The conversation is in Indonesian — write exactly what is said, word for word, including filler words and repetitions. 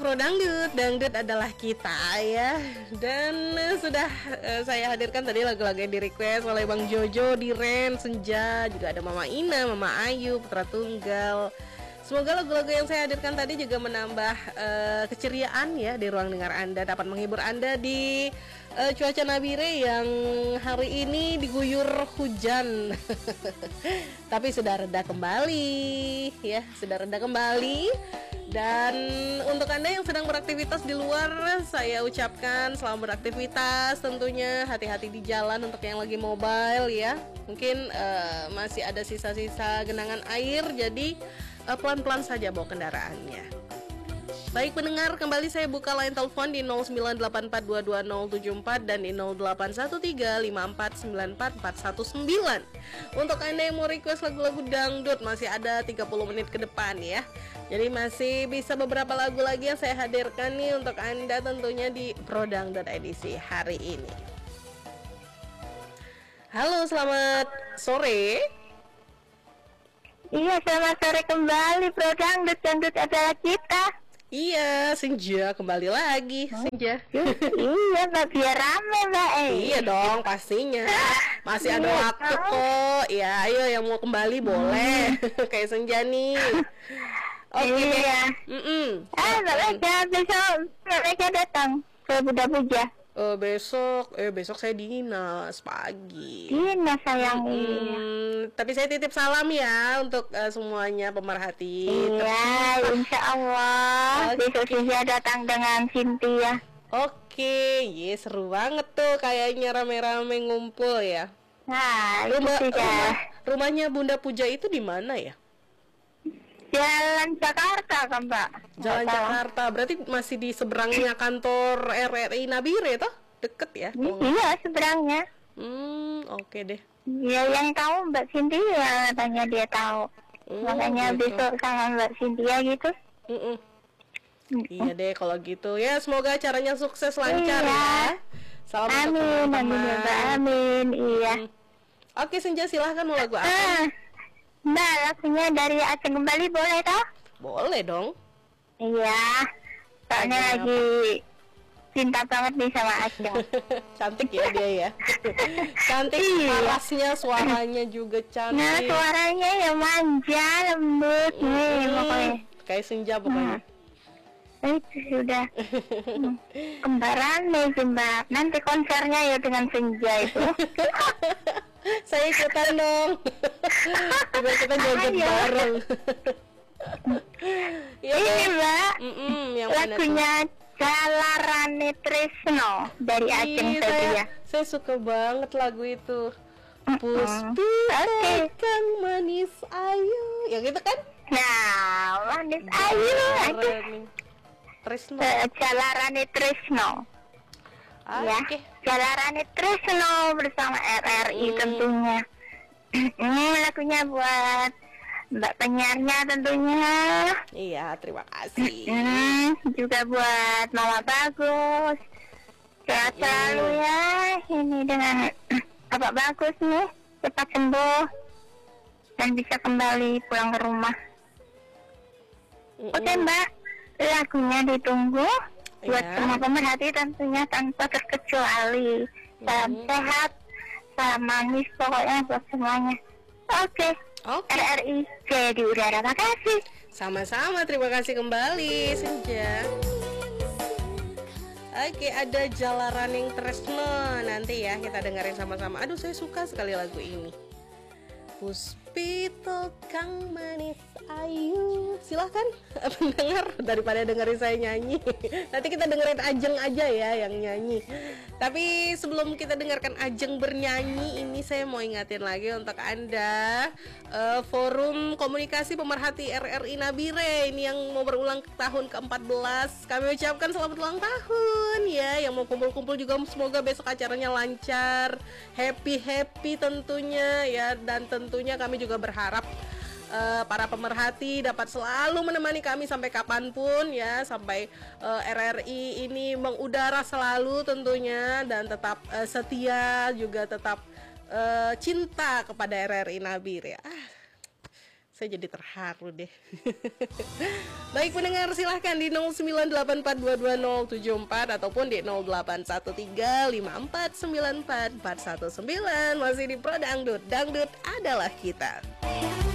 Pro Dangdut, dangdut adalah kita ya. Dan uh, sudah uh, saya hadirkan tadi lagu-lagu yang di request oleh Bang Jojo, Diren, Senja, juga ada Mama Ina, Mama Ayu, Putra Tunggal. Semoga lagu-lagu yang saya hadirkan tadi juga menambah uh, keceriaan ya di ruang dengar Anda, dapat menghibur Anda di uh, cuaca Nabire yang hari ini diguyur hujan. Tapi sudah reda kembali ya, sudah reda kembali. Dan untuk Anda yang sedang beraktivitas di luar, saya ucapkan selamat beraktivitas. Tentunya hati-hati di jalan untuk yang lagi mobile ya. Mungkin uh, masih ada sisa-sisa genangan air, jadi uh, pelan-pelan saja bawa kendaraannya. Baik pendengar, kembali saya buka line telepon di nol sembilan delapan empat dua dua nol tujuh empat dan di nol delapan satu tiga lima empat sembilan empat empat satu sembilan. Untuk Anda yang mau request lagu-lagu dangdut, masih ada tiga puluh menit ke depan ya. Jadi masih bisa beberapa lagu lagi yang saya hadirkan nih untuk Anda tentunya di Pro Dangdut edisi hari ini. Halo, selamat sore. Iya, selamat sore kembali Pro Dangdut, dangdut adalah kita. Iya, Senja kembali lagi, Senja. Iya, Mbak, biar rame, Mbak. Eh. Iya dong, pastinya. Masih ada Iya, waktu tahu. kok. Ya, ayo yang mau kembali boleh. Kayak Senja nih. Oke. Iya. Mm-mm. Ah, Mbak Mega, besok Mbak Mega datang ke Buddha Puja. Eh, besok, eh besok saya dinas pagi. Dina sayang. Mm, tapi saya titip salam ya untuk eh, semuanya pemerhati. Iya, insya Allah. Oke. Besok Cynthia datang dengan Cynthia. Oke, ye seru banget tuh kayaknya rame-rame ngumpul ya. Nah, itu Rumah, sih, rumah Kak. rumahnya Bunda Puja itu di mana ya? Jalan Jakarta kan, Mbak? Jalan Nggak tahu. Jakarta, berarti masih di seberangnya kantor R R I Nabire toh? Deket ya? Oh. Iya, seberangnya. Hmm, oke deh. Ya, yang tahu Mbak Cynthia, katanya dia tahu. Hmm, Makanya gitu. besok sama Mbak Cynthia gitu. Mm-mm. Mm. Iya deh kalau gitu. Ya, semoga acaranya sukses lancar Iya. ya. Salam untuk Amin, amin ya teman-teman. Mbak, amin. Iya. Hmm. Oke, Senja silahkan mau lagu apa? Ah, Mbak, lagunya dari Aceh Kembali boleh toh? Boleh dong. Iya. Soalnya Lagu lagi cinta banget nih sama Aceh. Cantik ya dia ya. Cantik, Iya. parasnya, suaranya juga Nah, cantik. suaranya ya manja, lembut nih Hmm, pokoknya. kayak Senja pokoknya. Itu sudah hmm, kembaran nih sih, Mbak. Nanti konsernya ya dengan Senja itu. Saya ikutan dong. Biar kita joget Ayo. bareng. Iya, Ini Mbak, Mm-mm, yang mana tuh? lagunya Jalarane Tresno dari Aceh Ih, saya, Setia. saya suka banget lagu itu. Mm-mm. Puspita Oke. kang manis ayu. Yang itu kan? Nah, manis ayu aduh. Jalarane Tresno. Eh, Jalarane Tresno. Ah, Ya, Oke. Jalarane Tresno bersama R R I Hmm. tentunya. Ini lagunya buat Mbak penyiarnya tentunya. Iya, terima kasih. Hmm, juga buat Mama Bagus. Sehat Hmm. selalu ya. Ini dengan Bapak Bagus nih, cepat sembuh dan bisa kembali pulang ke rumah. Mm-mm. Oke Mbak, lagunya ditunggu buat Iya. semua pemerhati tentunya tanpa terkecuali. Salam Mhm. sehat, salam manis pokoknya buat semuanya. Oke, Oke. R R I jadi udara, makasih. Sama-sama, terima kasih kembali, Senja. Oke, ada Jalaran Tresno. Nanti ya kita dengerin sama-sama. Aduh, saya suka sekali lagu ini. Puspito kang manis ayu. Silahkan pendengar, daripada dengerin saya nyanyi. Nanti kita dengerin Ajeng aja ya yang nyanyi. Tapi sebelum kita dengarkan Ajeng bernyanyi, ini saya mau ingatin lagi untuk Anda, eh, forum komunikasi pemerhati R R I Nabire ini yang mau berulang ke tahun ke empat belas. Kami ucapkan selamat ulang tahun ya. Yang mau kumpul-kumpul juga semoga besok acaranya lancar, happy-happy tentunya ya. Dan tentunya kami juga berharap uh, para pemerhati dapat selalu menemani kami sampai kapanpun ya, sampai uh, R R I ini mengudara selalu tentunya, dan tetap uh, setia juga tetap uh, cinta kepada R R I Nabire ya. Ah, Saya jadi terharu deh. Baik pendengar, silahkan di nol sembilan delapan empat dua dua nol tujuh empat ataupun di nol delapan satu tiga lima empat sembilan empat empat satu sembilan. Masih di Pro Dangdut, Dangdut adalah kita.